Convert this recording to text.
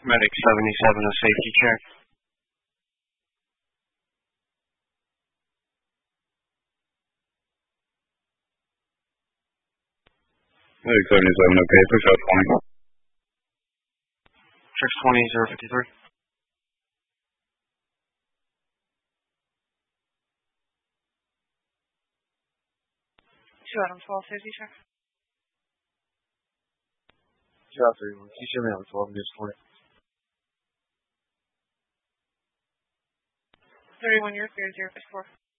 Medic 77, a safety check. Medic 77, okay, push out 20. Checks 20, 053. 2 Adam 12, safety check. 2 Adam 31, keep shipping Adam 12, news 20. 31 years, 054.